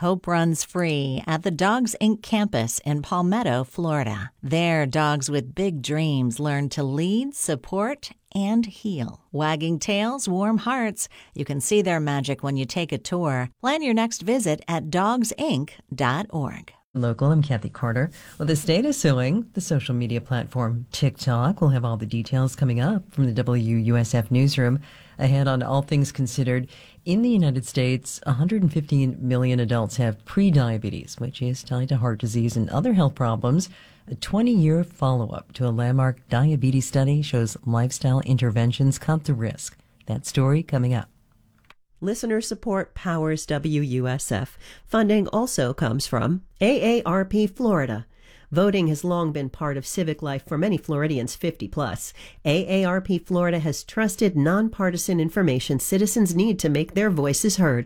Hope runs free at the Dogs Inc. campus in Palmetto, Florida. There, dogs with big dreams learn to lead, support, and heal. Wagging tails, warm hearts. You can see their magic when you take a tour. Plan your next visit at dogsinc.org. Local, I'm Kathy Carter. Well, the state is suing the social media platform TikTok. We'll have all the details coming up from the WUSF newsroom. Ahead on All Things Considered, in the United States, 115 million adults have prediabetes, which is tied to heart disease and other health problems. A 20-year follow-up to a landmark diabetes study shows lifestyle interventions cut the risk. That story coming up. Listener support powers WUSF. Funding also comes from AARP Florida. Voting has long been part of civic life for many Floridians 50 plus. AARP Florida has trusted, nonpartisan information citizens need to make their voices heard.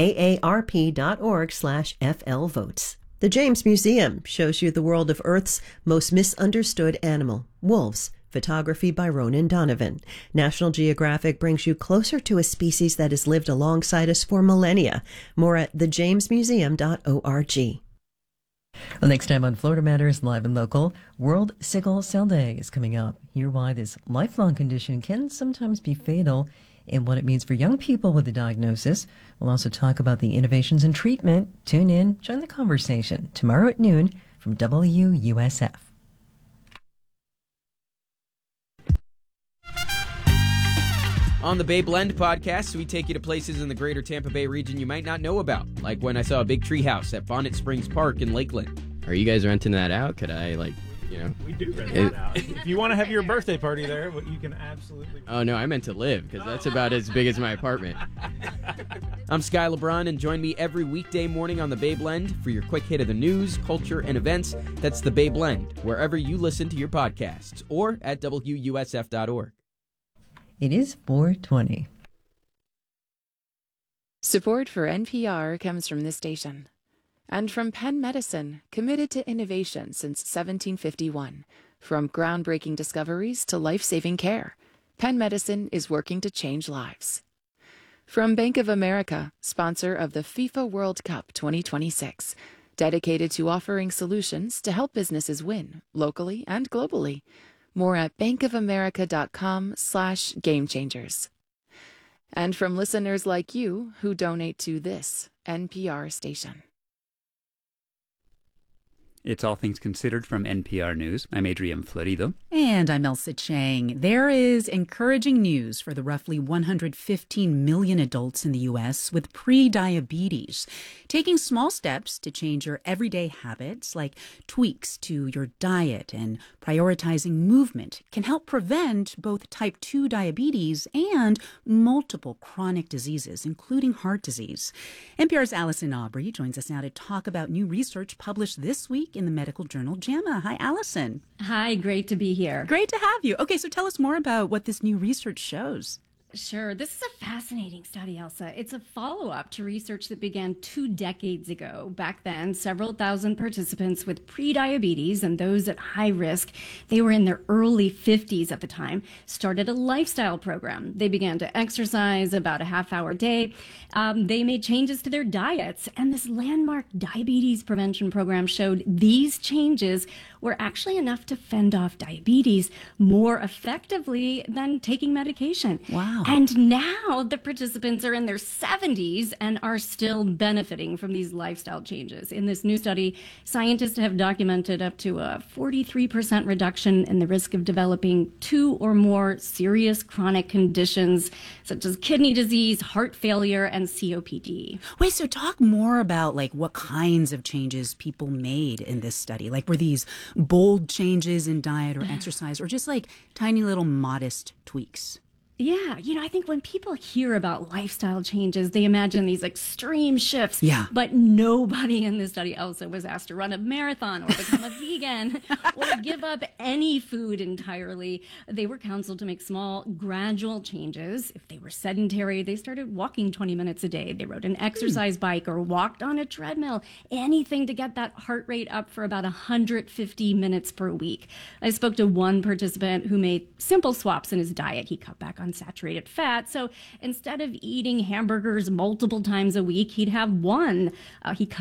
AARP.org/FL votes. The James Museum shows you the world of Earth's most misunderstood animal, wolves. Photography by Ronan Donovan. National Geographic brings you closer to a species that has lived alongside us for millennia. More at thejamesmuseum.org. Well, next time on Florida Matters Live and Local, World Sickle Cell Day is coming up. Hear why this lifelong condition can sometimes be fatal and what it means for young people with the diagnosis. We'll also talk about the innovations in treatment. Tune in, join the conversation tomorrow at noon from WUSF. On the Bay Blend podcast, we take you to places in the greater Tampa Bay region you might not know about, like when I saw a big tree house at Bonnet Springs Park in Lakeland. Are you guys renting that out? Could I, We do rent it out. If you want to have your birthday party there, you can absolutely... Oh, no, I meant to live, because that's about as big as my apartment. I'm Sky LeBron, and join me every weekday morning on the Bay Blend for your quick hit of the news, culture, and events. That's the Bay Blend, wherever you listen to your podcasts, or at WUSF.org. It is 4:20. Support for NPR comes from this station and from Penn Medicine, committed to innovation since 1751. From groundbreaking discoveries to life-saving care, Penn Medicine is working to change lives. From Bank of America, sponsor of the FIFA World Cup 2026, dedicated to offering solutions to help businesses win locally and globally. More at bankofamerica.com/gamechangers. And from listeners like you who donate to this NPR station. It's All Things Considered from NPR News. I'm Adrian Florido. And I'm Elsa Chang. There is encouraging news for the roughly 115 million adults in the U.S. with pre-diabetes. Taking small steps to change your everyday habits, like tweaks to your diet and prioritizing movement, can help prevent both type 2 diabetes and multiple chronic diseases, including heart disease. NPR's Allison Aubrey joins us now to talk about new research published this week in the medical journal JAMA. Hi, Allison. Hi, great to be here. Great to have you. Okay, so tell us more about what this new research shows. Sure. This is a fascinating study, Elsa. It's a follow-up to research that began 2 decades ago. Back then, several thousand participants with prediabetes and those at high risk, they were in their early 50s at the time, started a lifestyle program. They began to exercise about a half-hour a day. They made changes to their diets, and this landmark diabetes prevention program showed these changes were actually enough to fend off diabetes more effectively than taking medication. Wow. And now the participants are in their 70s and are still benefiting from these lifestyle changes. In this new study, scientists have documented up to a 43% reduction in the risk of developing 2 or more serious chronic conditions, such as kidney disease, heart failure, and COPD. Wait, so talk more about what kinds of changes people made in this study. Were these bold changes in diet or exercise, or just tiny little modest tweaks? Yeah, I think when people hear about lifestyle changes, they imagine these extreme shifts. Yeah. But nobody in this study, Elsa, was asked to run a marathon or become a vegan or give up any food entirely. They were counseled to make small, gradual changes. If they were sedentary, they started walking 20 minutes a day. They rode an exercise bike or walked on a treadmill, anything to get that heart rate up for about 150 minutes per week. I spoke to one participant who made simple swaps in his diet. He cut back on saturated fat. So instead of eating hamburgers multiple times a week, he'd have one. He cut